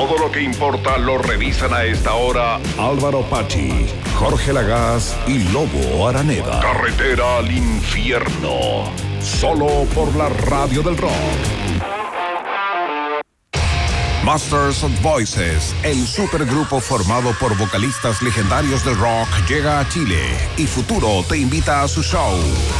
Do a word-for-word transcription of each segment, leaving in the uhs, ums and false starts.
Todo lo que importa lo revisan a esta hora Álvaro Pachi, Jorge Lagaz y Lobo Araneda. Carretera al infierno. Solo por la radio del rock. Masters of Voices, el supergrupo formado por vocalistas legendarios del rock, llega a Chile y Futuro te invita a su show.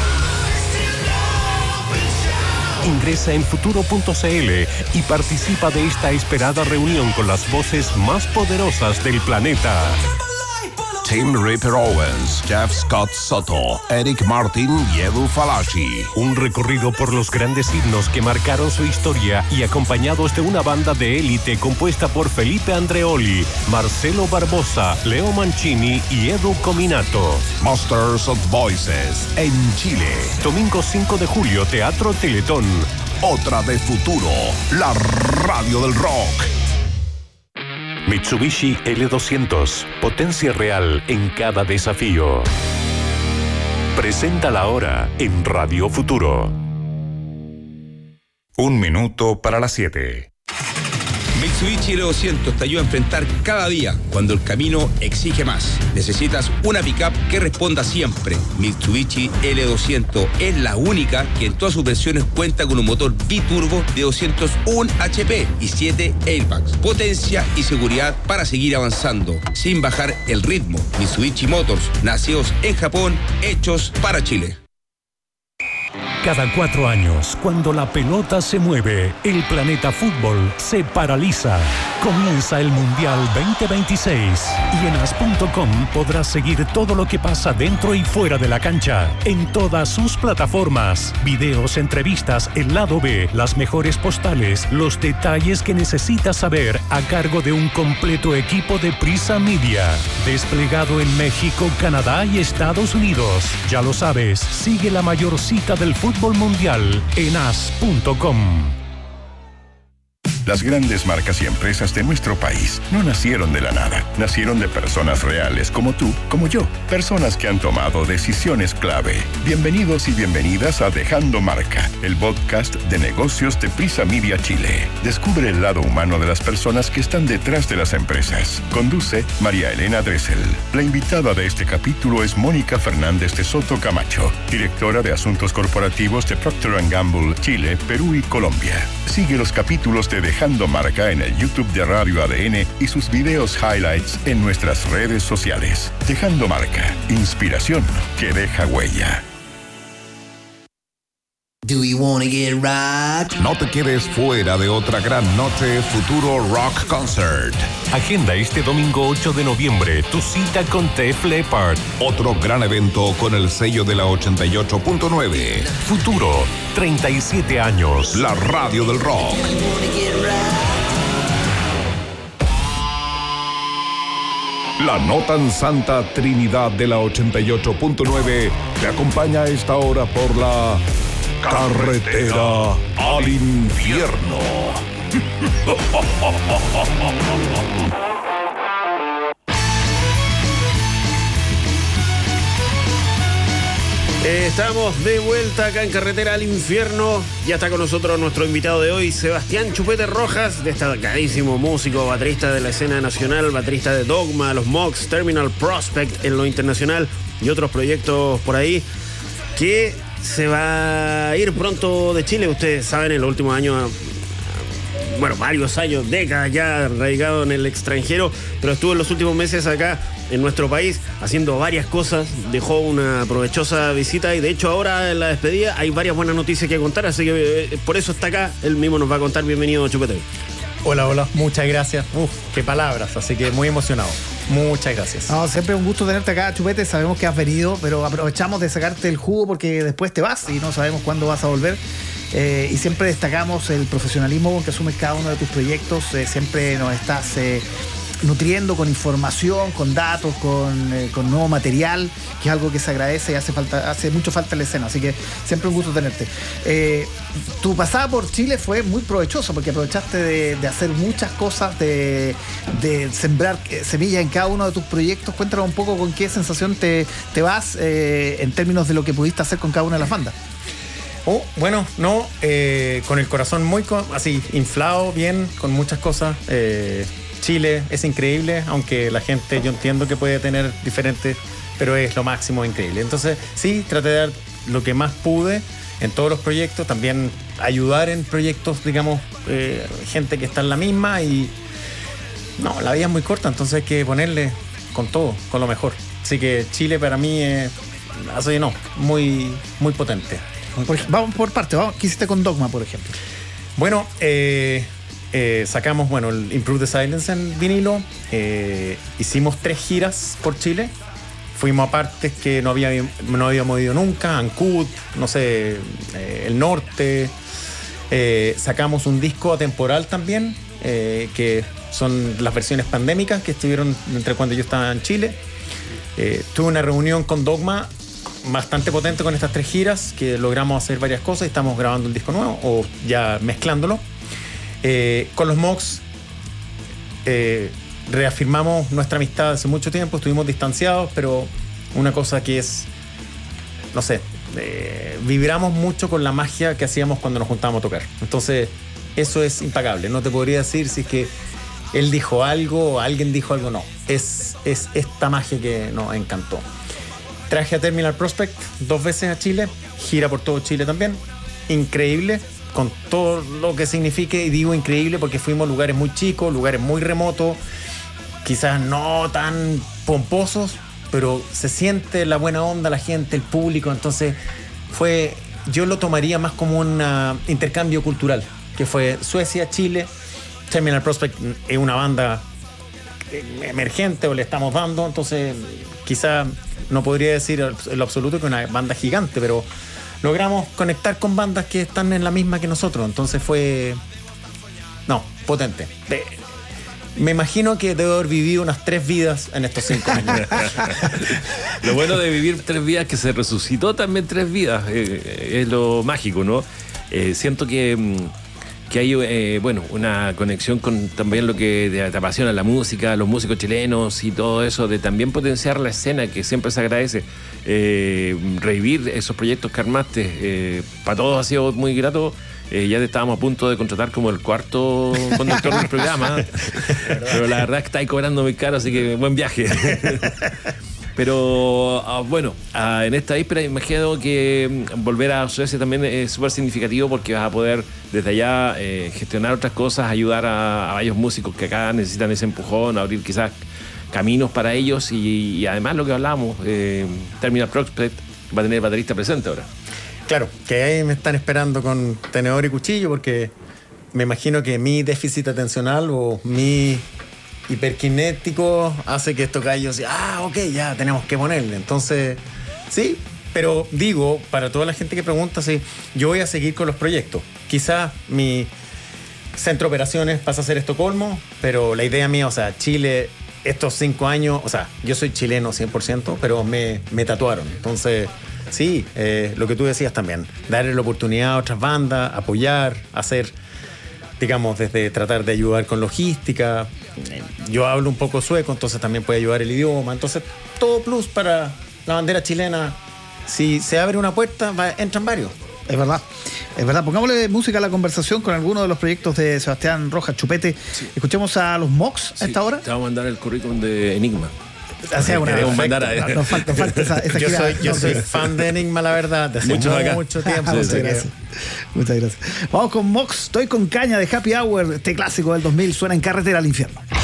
Ingresa en futuro punto c l y participa de esta esperada reunión con las voces más poderosas del planeta. Tim Ripper Owens, Jeff Scott Soto, Eric Martin y Edu Falaschi. Un recorrido por los grandes himnos que marcaron su historia y acompañados de una banda de élite compuesta por Felipe Andreoli, Marcelo Barbosa, Leo Mancini y Edu Cominato. Masters of Voices en Chile. Domingo cinco de julio, Teatro Teletón. Otra de Futuro, la radio del rock. Mitsubishi L doscientos, potencia real en cada desafío. Presenta la hora en Radio Futuro. Un minuto para las siete. Mitsubishi L doscientos te ayuda a enfrentar cada día cuando el camino exige más. Necesitas una pickup que responda siempre. Mitsubishi L doscientos es la única que en todas sus versiones cuenta con un motor biturbo de doscientos uno H P y siete airbags. Potencia y seguridad para seguir avanzando sin bajar el ritmo. Mitsubishi Motors, nacidos en Japón, hechos para Chile. Cada cuatro años, cuando la pelota se mueve, el planeta fútbol se paraliza. Comienza el Mundial veinte veintiséis y en as punto com podrás seguir todo lo que pasa dentro y fuera de la cancha, en todas sus plataformas. Videos, entrevistas, el lado B, las mejores postales, los detalles que necesitas saber a cargo de un completo equipo de Prisa Media. Desplegado en México, Canadá y Estados Unidos. Ya lo sabes, sigue la mayor cita del fútbol Fútbol Mundial en as punto com. Las grandes marcas y empresas de nuestro país no nacieron de la nada. Nacieron de personas reales como tú, como yo. Personas que han tomado decisiones clave. Bienvenidos y bienvenidas a Dejando Marca, el podcast de negocios de Prisa Media Chile. Descubre el lado humano de las personas que están detrás de las empresas. Conduce María Elena Dressel. La invitada de este capítulo es Mónica Fernández de Soto Camacho, directora de Asuntos Corporativos de Procter and Gamble, Chile, Perú y Colombia. Sigue los capítulos de Dejando Marca en el YouTube de Radio A D N y sus videos highlights en nuestras redes sociales. Dejando Marca, inspiración que deja huella. Do you wanna get right? No te quedes fuera de otra gran noche Futuro Rock Concert. Agenda este domingo ocho de noviembre tu cita con Def Leppard. Otro gran evento con el sello de la ochenta y ocho punto nueve. Futuro, treinta y siete años. La radio del rock. La no tan santa Trinidad de la ochenta y ocho punto nueve te acompaña a esta hora por la Carretera al Infierno. Eh, estamos de vuelta acá en Carretera al Infierno. Ya está con nosotros nuestro invitado de hoy, Sebastián Chupete Rojas, destacadísimo músico, baterista de la escena nacional, baterista de Dogma, Los Mox, Terminal Prospect en lo internacional y otros proyectos por ahí, que se va a ir pronto de Chile. Ustedes saben, en los últimos años, bueno, varios años, décadas ya radicado en el extranjero, pero estuvo en los últimos meses acá en nuestro país haciendo varias cosas, dejó una provechosa visita y de hecho ahora en la despedida hay varias buenas noticias que contar, así que eh, por eso está acá, él mismo nos va a contar. Bienvenido, Chupete. Hola, hola, muchas gracias. Uf, qué palabras, así que muy emocionado. Muchas gracias. No, siempre un gusto tenerte acá, Chupete. Sabemos que has venido, pero aprovechamos de sacarte el jugo porque después te vas y no sabemos cuándo vas a volver. Eh, y siempre destacamos el profesionalismo con que asumes cada uno de tus proyectos. Eh, siempre nos estás eh, nutriendo con información, con datos, con, eh, con nuevo material, que es algo que se agradece y hace falta, hace mucho falta en la escena, así que siempre un gusto tenerte. Eh, tu pasada por Chile fue muy provechosa porque aprovechaste de, de hacer muchas cosas, de, de sembrar semillas en cada uno de tus proyectos. Cuéntanos un poco con qué sensación te, te vas eh, en términos de lo que pudiste hacer con cada una de las bandas. Oh, bueno, no, eh, con el corazón muy co- así, inflado, bien, con muchas cosas. Eh, Chile es increíble, aunque la gente, yo entiendo que puede tener diferentes, pero es lo máximo increíble. Entonces, sí, traté de dar lo que más pude en todos los proyectos, también ayudar en proyectos, digamos, eh, gente que está en la misma y no, la vida es muy corta, entonces hay que ponerle con todo, con lo mejor. Así que Chile para mí es, así no, muy, muy potente. Por, vamos por partes, vamos. ¿Qué hiciste con Dogma, por ejemplo? Bueno, eh, eh, sacamos bueno, el Improve the Silence en vinilo, eh, hicimos tres giras por Chile, fuimos a partes que no, había, no habíamos ido nunca, Ancud, no sé, eh, el norte, eh, sacamos un disco atemporal también, eh, que son las versiones pandémicas que estuvieron entre cuando yo estaba en Chile. Eh, tuve una reunión con Dogma bastante potente con estas tres giras, que logramos hacer varias cosas y estamos grabando un disco nuevo o ya mezclándolo. Eh, con los Mox eh, reafirmamos nuestra amistad hace mucho tiempo, estuvimos distanciados, pero una cosa que es, no sé, eh, vibramos mucho con la magia que hacíamos cuando nos juntábamos a tocar. Entonces, eso es impagable. No te podría decir si es que él dijo algo o alguien dijo algo, no. Es, es esta magia que nos encantó. Traje a Terminal Prospect dos veces a Chile, gira por todo Chile también. Increíble, con todo lo que signifique, y digo increíble porque fuimos a lugares muy chicos, lugares muy remotos, quizás no tan pomposos, pero se siente la buena onda, la gente, el público. Entonces fue, yo lo tomaría más como un uh, intercambio cultural, que fue Suecia, Chile. Terminal Prospect es una banda emergente o le estamos dando, entonces quizá no podría decir en lo absoluto que una banda gigante, pero logramos conectar con bandas que están en la misma que nosotros, entonces fue no, potente. De, me imagino que debo haber vivido unas tres vidas en estos cinco años. Lo bueno de vivir tres vidas es que se resucitó también tres vidas, eh, es lo mágico, ¿no? Eh, siento que que hay eh, bueno, una conexión con también lo que te, te apasiona, la música, los músicos chilenos y todo eso, de también potenciar la escena, que siempre se agradece. Eh, revivir esos proyectos que armaste, eh, para todos ha sido muy grato. Eh, ya te estábamos a punto de contratar como el cuarto conductor del programa, pero la verdad es que estáis cobrando muy caro, así que buen viaje. Pero uh, bueno, uh, en esta víspera imagino que um, volver a Suecia también es súper significativo, porque vas a poder desde allá eh, gestionar otras cosas, ayudar a, a varios músicos que acá necesitan ese empujón, abrir quizás caminos para ellos, y, y además lo que hablábamos, eh, Terminal Prospect va a tener baterista presente ahora. Claro, que ahí me están esperando con tenedor y cuchillo, porque me imagino que mi déficit atencional o mi hiperkinético hace que estos gallos, ah, ok, ya tenemos que ponerle. Entonces, sí, pero digo, para toda la gente que pregunta, sí, yo voy a seguir con los proyectos. Quizás mi centro de operaciones pasa a ser Estocolmo, pero la idea mía, o sea, Chile, estos cinco años, o sea, yo soy chileno cien por ciento, pero me, me tatuaron. Entonces, sí, eh, lo que tú decías también, darle la oportunidad a otras bandas, apoyar, hacer, digamos, desde tratar de ayudar con logística. Yo hablo un poco sueco, entonces también puede ayudar el idioma. Entonces, todo plus para la bandera chilena. Si se abre una puerta, va, entran varios. Es verdad, es verdad. Pongámosle música a la conversación con algunos de los proyectos de Sebastián Rojas Chupete. Sí. Escuchemos a los Mox sí, a esta hora. Te vamos a mandar el currículum de Enigma. Hacia una Queremos mandar a... no, no falta, falta esa, esa yo gira, soy, yo no, soy no. fan de Enigma, la verdad, de hace Muchos acá. mucho tiempo. Sí, muchas gracias. Muchas gracias. Vamos con Mox, Estoy con caña de Happy Hour. Este clásico del dos mil suena en Carretera al Infierno.